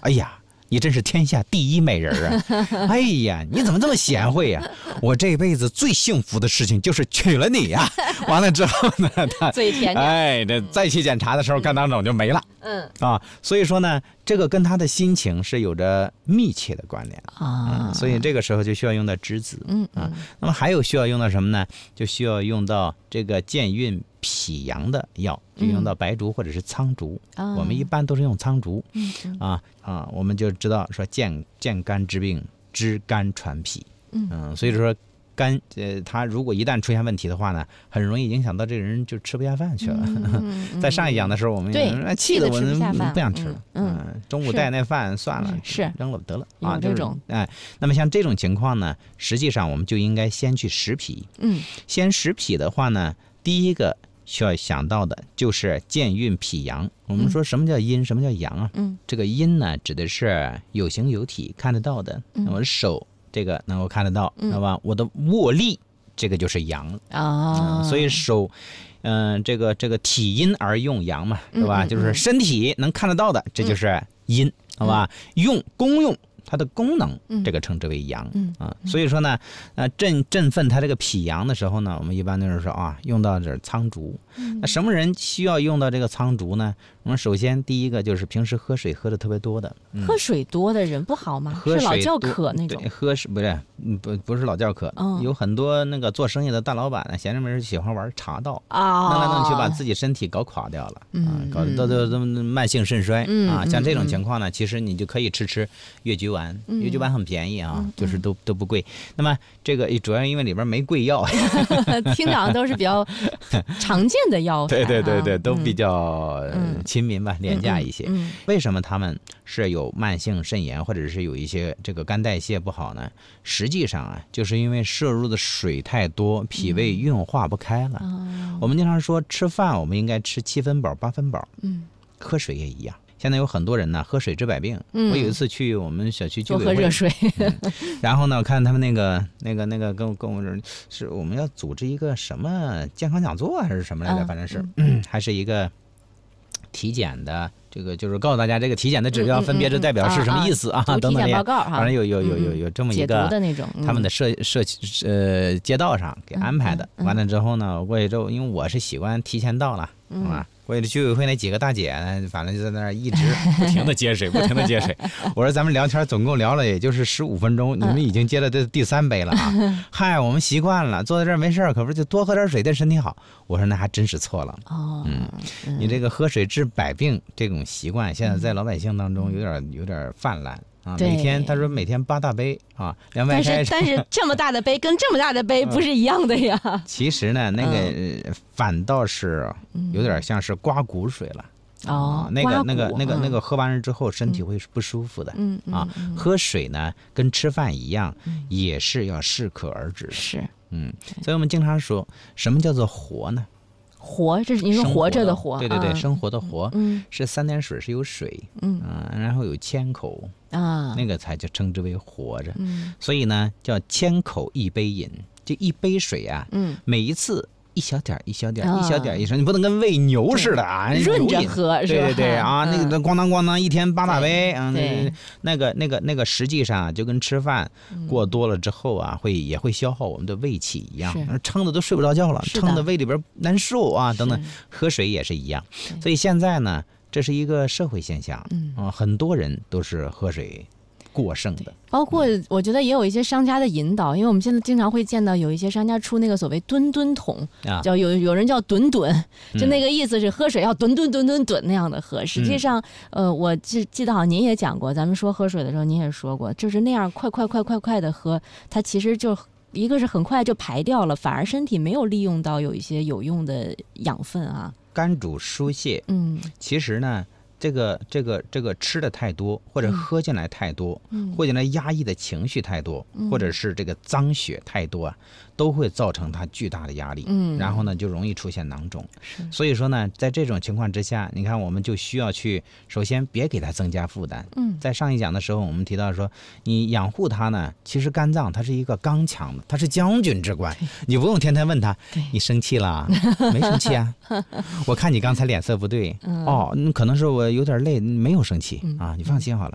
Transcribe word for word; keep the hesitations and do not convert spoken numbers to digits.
哎呀，你真是天下第一美人啊！哎呀，你怎么这么贤惠呀、啊？我这辈子最幸福的事情就是娶了你呀、啊！完了之后呢，他最甜点， 哎，这再去检查的时候，肝当肿就没了。 嗯啊，所以说呢，这个跟他的心情是有着密切的关联啊、 嗯，所以这个时候就需要用到栀子。 嗯啊，那么还有需要用到什么呢？就需要用到这个健运脾阳的药，就用到白术或者是苍术。 嗯、 我们一般都是用苍术。 嗯嗯、 啊啊，我们就知道说健健肝治病，知肝传脾。 嗯嗯，所以说。肝呃，他如果一旦出现问题的话呢，很容易影响到这个人就吃不下饭去了。 嗯嗯、 在上一讲的时候，我们对气得我不不想吃了， 嗯， 嗯中午带那饭算了， 是扔了得了啊， 这种哎、呃，那么像这种情况呢，实际上我们就应该先去食脾。 嗯， 先食脾的话呢，第一个需要想到的就是健运脾阳。我们说什么叫阴，什么叫阳啊？ 嗯， 这个阴呢，指的是有形有体看得到的， 嗯、 我的手这个能够看得到，知道吧？我的握力。这个就是阳啊、 嗯，所以手，嗯、呃，这个这个体阴而用阳嘛，对吧？ 嗯嗯嗯就是身体能看得到的，这就是阴，好吧？用功用它的功能，这个称之为阳、 嗯、 啊。所以说呢，呃，振振奋它这个脾阳的时候呢，我们一般都是说啊，用到这苍术。 嗯、 那什么人需要用到这个苍术呢？我们首先第一个就是平时喝水喝的特别多的， 嗯、喝水多的人不好吗？ 喝水是老叫渴那种。 对，喝水不是不不是老叫渴、 哦， 有很多那个做生意的大老板呢，闲着没事喜欢玩茶道啊， 弄来弄去把自己身体搞垮掉了， 嗯、 啊，搞得都都都慢性肾衰、 嗯、 啊。像这种情况呢，其实你就可以吃吃越橘丸， 嗯、 越橘丸很便宜啊， 嗯、 就是都都不贵。那么这个主要因为里边没贵药， 听讲都是比较常见的药材、啊， 对对对对，都比较亲民吧，廉价一些。 嗯嗯、 为什么他们是有慢性肾炎或者是有一些这个肝代谢不好呢？实际上啊，就是因为摄入的水太多，脾胃运化不开了。 嗯、 我们经常说吃饭我们应该吃七分饱八分饱， 嗯， 喝水也一样。现在有很多人呢，喝水治百病。 嗯、 我有一次去我们小区居委会， 多喝热水、 嗯。然后呢，我看他们那个、那个、那个跟我跟我说，是我们要组织一个什么健康讲座还是什么来着？ 嗯、 反正是、嗯，还是一个体检的。这个就是告诉大家，这个体检的指标分别是代表是什么意思啊？ 嗯嗯嗯、 等等体检报告哈， 反正有有有有有这么一个的那种， 他们的社社呃街道上给安排的。 嗯嗯、 完了之后呢，我过去之后，因为我是习惯提前到了，啊、嗯，过去居委会那几个大姐呢，反正就在那儿一直不停的接水，不停的接水。我说咱们聊天总共聊了也就是十五分钟，你们已经接了这第三杯了啊！嗨，我们习惯了，坐在这儿没事，可不是就多喝点水对身体好。我说那还真是错了。 哦， 嗯，你这个喝水治百病这种习惯，现在在老百姓当中有点有点泛滥。啊，每天他说每天八大杯啊，凉白开。 但是但是这么大的杯跟这么大的杯不是一样的呀。 嗯、其实呢，那个、嗯、反倒是有点像是刮骨水了。 哦、 啊，那个那个那个那个喝完了之后身体会不舒服的。 嗯啊， 嗯、 喝水呢跟吃饭一样， 嗯、 也是要适可而止的。 是， 嗯，所以我们经常说什么叫做活呢？ 活，这是你说活着的活， 对对对， 啊、 生活的活， 嗯， 是三点水是有水， 嗯啊，然后有千口啊， 那个才就称之为活着， 嗯， 所以呢叫千口一杯饮，这一杯水啊， 嗯， 每一次一小点一小点、 啊、 一小点一小，你不能跟喂牛似的啊， 润着喝是吧？ 对对对啊， 嗯、 那个咣当咣当一天八大杯啊，那那个那个那个实际上就跟吃饭过多了之后啊，会也会消耗我们的胃气一样，撑的都睡不着觉了，撑的胃里边难受啊，等等，喝水也是一样，所以现在呢，这是一个社会现象， 嗯啊，很多人都是喝水过剩的， 包括我觉得也有一些商家的引导，因为我们现在经常会见到有一些商家出那个所谓吨吨桶， 啊、 叫有有人叫吨吨，就那个意思是喝水要吨吨吨吨吨那样的喝。实际上， 嗯、 呃，我记记得好像您也讲过，咱们说喝水的时候您也说过，就是那样快快快快快的喝，它其实就一个是很快就排掉了，反而身体没有利用到有一些有用的养分啊。 肝主疏泄， 嗯， 其实呢。这个这个这个吃的太多，或者喝进来太多， 嗯、 或者呢压抑的情绪太多， 嗯、 或者是这个脏血太多啊，都会造成它巨大的压力。 嗯， 然后呢就容易出现囊肿。 是， 所以说呢，在这种情况之下，你看我们就需要去，首先别给它增加负担。 嗯， 在上一讲的时候，我们提到说，你养护它呢，其实肝脏它是一个刚强的，它是将军之官，你不用天天问他，你生气了？没生气啊？我看你刚才脸色不对， 嗯、 哦，可能是我有点累，没有生气、 嗯、 啊，你放心好了。